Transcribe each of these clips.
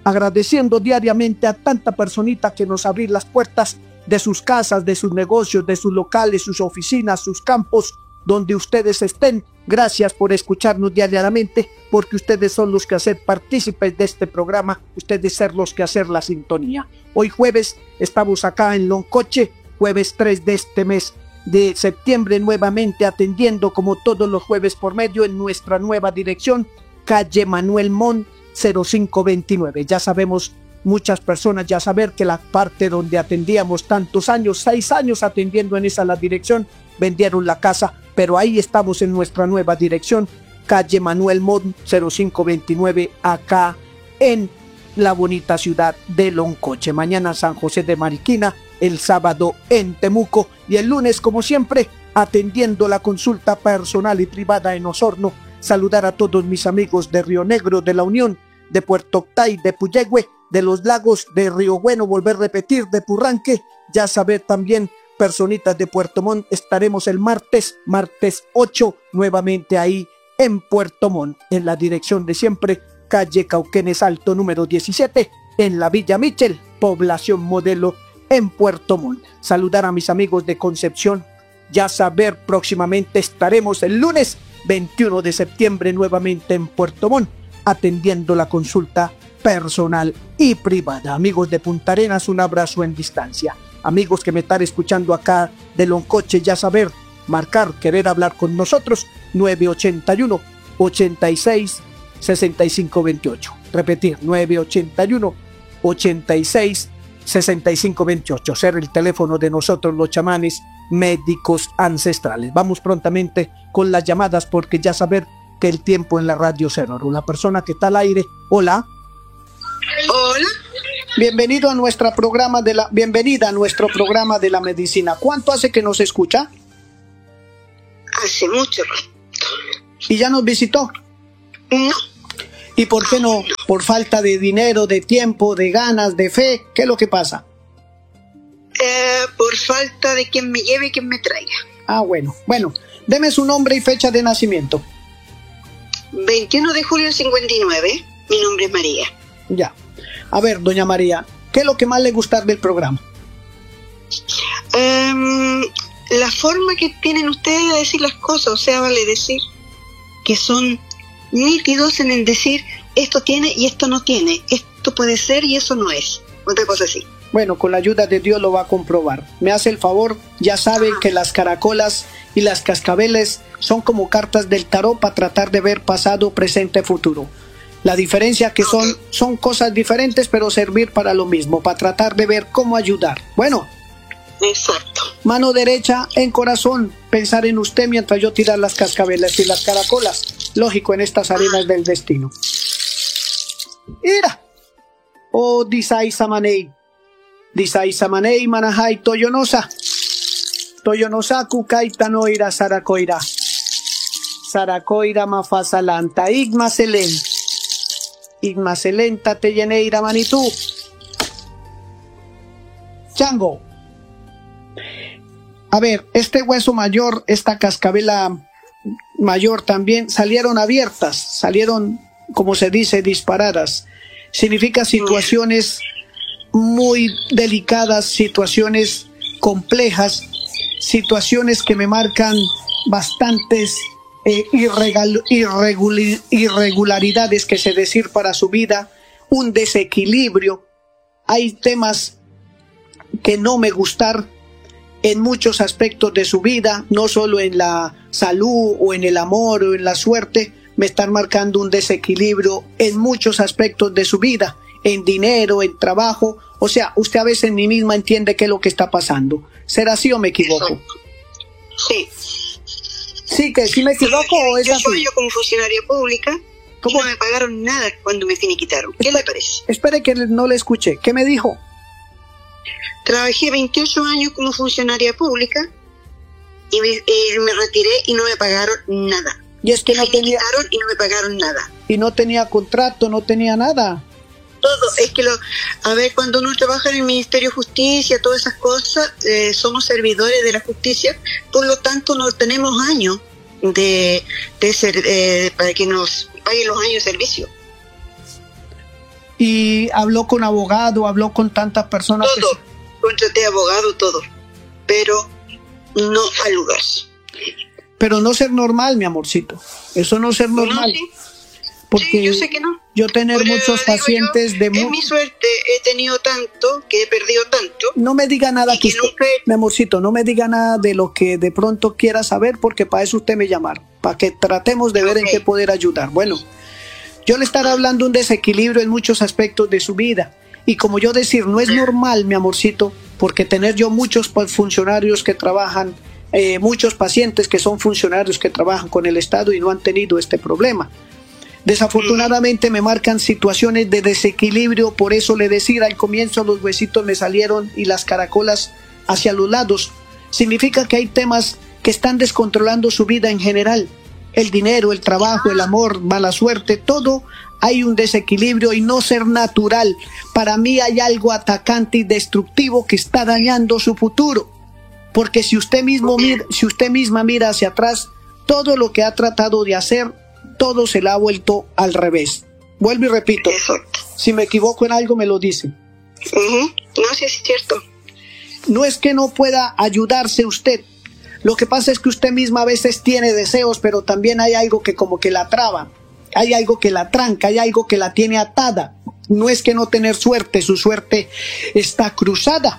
agradeciendo diariamente a tanta personita que nos abre las puertas de sus casas, de sus negocios, de sus locales, sus oficinas, sus campos, donde ustedes estén. Gracias por escucharnos diariamente, porque ustedes son los que hacen partícipes de este programa, ustedes ser los que hacen la sintonía. Hoy jueves estamos acá en Loncoche, jueves 3 de este mes de septiembre, nuevamente atendiendo como todos los jueves por medio en nuestra nueva dirección, calle Manuel Montt 0529. Ya sabemos, muchas personas ya saber que la parte donde atendíamos tantos años, 6 años atendiendo en esa la dirección, vendieron la casa, pero ahí estamos en nuestra nueva dirección, calle Manuel Montt 0529, acá en la bonita ciudad de Loncoche. Mañana San José de Mariquina, el sábado en Temuco y el lunes, como siempre, atendiendo la consulta personal y privada en Osorno. Saludar a todos mis amigos de Río Negro, de La Unión, de Puerto Octay, de Puyehue, de Los Lagos, de Río Bueno, volver a repetir, de Purranque. Ya saber también, personitas de Puerto Montt, estaremos el martes 8, nuevamente ahí en Puerto Montt, en la dirección de siempre, calle Cauquenes Alto número 17, en la Villa Michel, población modelo en Puerto Montt. Saludar a mis amigos de Concepción. Ya saber, próximamente estaremos el lunes 21 de septiembre nuevamente en Puerto Montt, atendiendo la consulta personal y privada. Amigos de Punta Arenas, un abrazo en distancia. Amigos que me están escuchando acá de Loncoche, ya saber, marcar, querer hablar con nosotros, 981 86 65 28. Repetir, 981 86 65 28. Ser el teléfono de nosotros los chamanes médicos ancestrales. Vamos prontamente con las llamadas, porque ya saber que el tiempo en la radio se oro. La persona que está al aire, hola. Hola. Bienvenida a nuestro programa de la medicina. ¿Cuánto hace que nos escucha? Hace mucho. ¿Y ya nos visitó? No. ¿Y por qué no? ¿Por falta de dinero, de tiempo, de ganas, de fe? ¿Qué es lo que pasa? Por falta de quien me lleve y quien me traiga. Ah, bueno. Deme su nombre y fecha de nacimiento. 21 de julio del 59. Mi nombre es María. Ya. A ver, doña María, ¿qué es lo que más le gusta del programa? La forma que tienen ustedes de decir las cosas, o sea, vale decir que son nítidos en el decir esto tiene y esto no tiene, esto puede ser y eso no es, otra cosa así. Bueno, con la ayuda de Dios lo va a comprobar. Me hace el favor, ya sabe que las caracolas y las cascabeles son como cartas del tarot para tratar de ver pasado, presente, futuro. La diferencia que son cosas diferentes, pero servir para lo mismo, para tratar de ver cómo ayudar. Bueno. Exacto. Mano derecha en corazón, pensar en usted mientras yo tirar las cascabeles y las caracolas. Lógico, en estas arenas del destino. Mira. Oh, disai samanei manahai toyonosa. Toyonosa kukaita noira sarakoira. Sarakoira mafasalanta igma selen. Igma selenta te lleneira manitú. Chango. A ver, este hueso mayor, esta cascabela mayor también salieron abiertas, salieron, como se dice, disparadas. Significa situaciones muy delicadas, situaciones complejas, situaciones que me marcan bastantes irregularidades, que se decir, para su vida, un desequilibrio. Hay temas que no me gustan en muchos aspectos de su vida, no solo en la salud o en el amor o en la suerte. Me están marcando un desequilibrio en muchos aspectos de su vida, en dinero, en trabajo. O sea, usted a veces ni misma entiende qué es lo que está pasando. ¿Será así o me equivoco? Sí. Sí, que sí me equivoco o es así. Yo como funcionaria pública, y no me pagaron nada cuando me finiquitaron. ¿Qué le parece? Espere que no le escuché. ¿Qué me dijo? Trabajé 28 años como funcionaria pública y me retiré y no me pagaron nada. Y es que no tenía... y no me pagaron nada. Y no tenía contrato, no tenía nada. Todo, es que cuando uno trabaja en el Ministerio de Justicia, todas esas cosas, somos servidores de la justicia, por lo tanto no tenemos años de ser, para que nos paguen los años de servicio. Y habló con abogado, habló con tantas personas. Todo, contraté abogado, todo, pero no al lugar. Pero no ser normal, mi amorcito. Eso no ser normal. No, sí. Porque sí, yo sé que no. Yo tener Pero muchos pacientes yo, de... Es mi suerte, he tenido tanto, que he perdido tanto. No me diga nada que usted, nunca... mi amorcito, no me diga nada de lo que de pronto quiera saber, porque para eso usted me llamaron, para que tratemos de ver en qué poder ayudar. Bueno, yo le estaré hablando un desequilibrio en muchos aspectos de su vida. Y como yo decir, no es normal, mi amorcito, porque tener yo muchos funcionarios que trabajan, muchos pacientes que son funcionarios que trabajan con el Estado y no han tenido este problema. Desafortunadamente me marcan situaciones de desequilibrio, por eso le decía al comienzo los huesitos me salieron y las caracolas hacia los lados. Significa que hay temas que están descontrolando su vida en general. El dinero, el trabajo, el amor, mala suerte, todo hay un desequilibrio y no ser natural. Para mí hay algo atacante y destructivo que está dañando su futuro. Porque si usted misma mira hacia atrás, todo lo que ha tratado de hacer, todo se le ha vuelto al revés. Vuelvo y repito, si me equivoco en algo me lo dicen. No, sí es cierto. No es que no pueda ayudarse usted. Lo que pasa es que usted misma a veces tiene deseos, pero también hay algo que como que la traba. Hay algo que la tranca, hay algo que la tiene atada. No es que no tener suerte, su suerte está cruzada.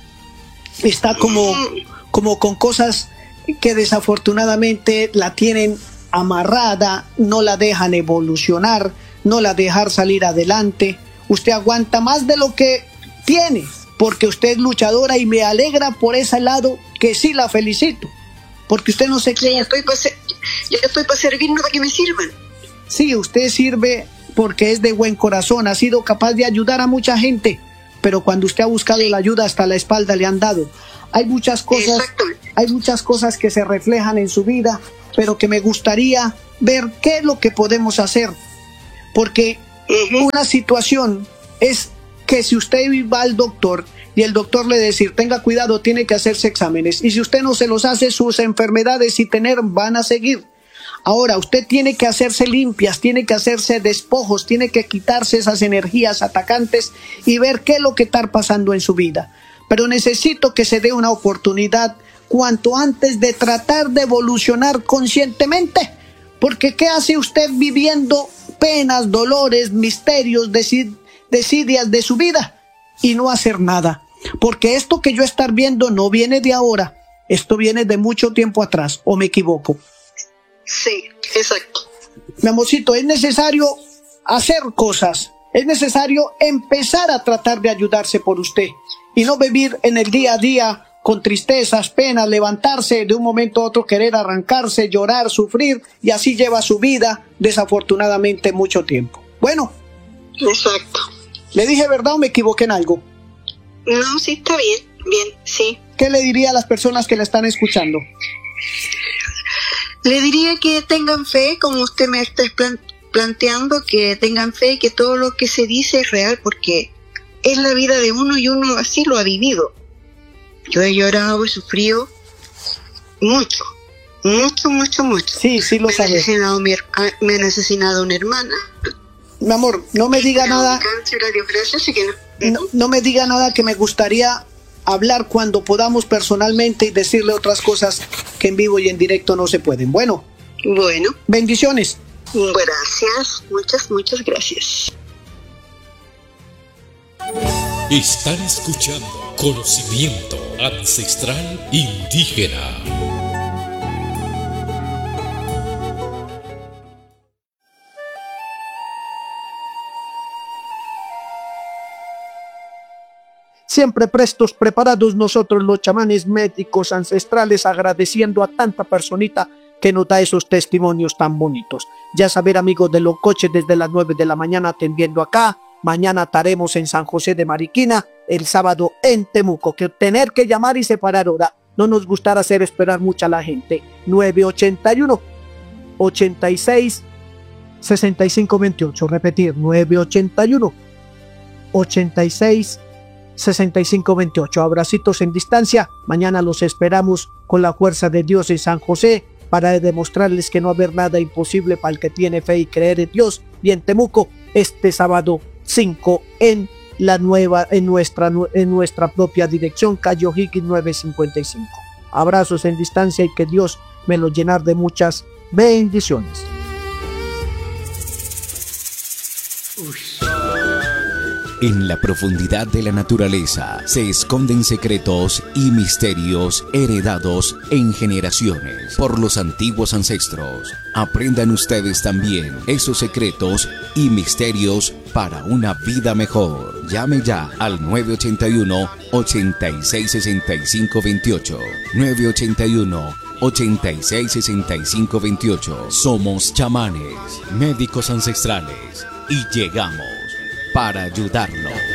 Está como con cosas que desafortunadamente la tienen amarrada, no la dejan evolucionar, no la dejan salir adelante. Usted aguanta más de lo que tiene, porque usted es luchadora y me alegra por ese lado, que sí la felicito, porque usted no se queda. Yo estoy para servir, no para que me sirvan. Sí, usted sirve porque es de buen corazón, ha sido capaz de ayudar a mucha gente, pero cuando usted ha buscado la ayuda, hasta la espalda le han dado. Hay muchas cosas que se reflejan en su vida, pero que me gustaría ver qué es lo que podemos hacer, porque una situación es que si usted va al doctor y el doctor le dice, tenga cuidado, tiene que hacerse exámenes, y si usted no se los hace, sus enfermedades van a seguir. Ahora, usted tiene que hacerse limpias, tiene que hacerse despojos, tiene que quitarse esas energías atacantes y ver qué es lo que está pasando en su vida. Pero necesito que se dé una oportunidad cuanto antes de tratar de evolucionar conscientemente. Porque ¿qué hace usted viviendo penas, dolores, misterios, desidias de su vida y no hacer nada? Porque esto que yo estar viendo no viene de ahora, esto viene de mucho tiempo atrás, ¿o me equivoco? Sí, exacto. Mi amorcito, es necesario hacer cosas, es necesario empezar a tratar de ayudarse por usted y no vivir en el día a día con tristezas, penas, levantarse de un momento a otro, querer arrancarse, llorar, sufrir, y así lleva su vida desafortunadamente mucho tiempo. Bueno. Exacto. ¿Le dije verdad o me equivoqué en algo? No, sí, está bien, sí. ¿Qué le diría a las personas que le están escuchando? Le diría que tengan fe, como usted me está planteando, que tengan fe y que todo lo que se dice es real, porque es la vida de uno y uno así lo ha vivido. Yo he llorado, he sufrido mucho. Sí, sí lo sabes. Me han asesinado una hermana. Mi amor, no me diga nada. Cáncer, a Dios gracias, así que no me diga nada, que me gustaría hablar cuando podamos personalmente y decirle otras cosas que en vivo y en directo no se pueden. Bueno. Bendiciones. Gracias, muchas gracias. Están escuchando Conocimiento Ancestral Indígena. Siempre prestos, preparados nosotros los chamanes médicos ancestrales, agradeciendo a tanta personita que nos da esos testimonios tan bonitos. Ya saber, amigos de Locoche, desde las 9 de la mañana atendiendo acá. Mañana estaremos en San José de Mariquina, el sábado en Temuco, que tener que llamar y separar hora. No nos gustará hacer esperar mucho a la gente. 981 86 65 28. Repetir, 981 86 65 28. Abracitos en distancia. Mañana los esperamos con la fuerza de Dios en San José para demostrarles que no va a haber nada imposible para el que tiene fe y creer en Dios. Y en Temuco, este sábado 5 en nuestra propia dirección, calle O'Higgins 955. Abrazos en distancia y que Dios me lo llenar de muchas bendiciones. En la profundidad de la naturaleza se esconden secretos y misterios heredados en generaciones por los antiguos ancestros. Aprendan ustedes también esos secretos y misterios para una vida mejor. Llame ya al 981-866528. 981-866528. Somos chamanes, médicos ancestrales y llegamos para ayudarlo.